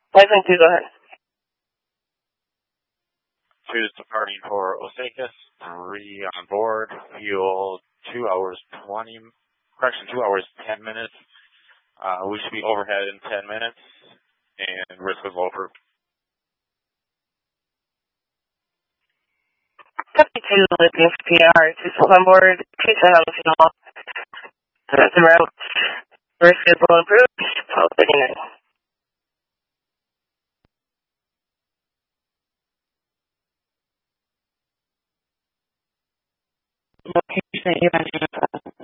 Lifeline 2, go ahead. 2 is departing for Osakis, 3 on board, fuel 2 hours 10 minutes. We should be overhead in 10 minutes, and risk is low proof. 52 Lithium PR, 2 on board, 2 on the fuel. That's en route. Risk is low approved, 12:39. Location that you mentioned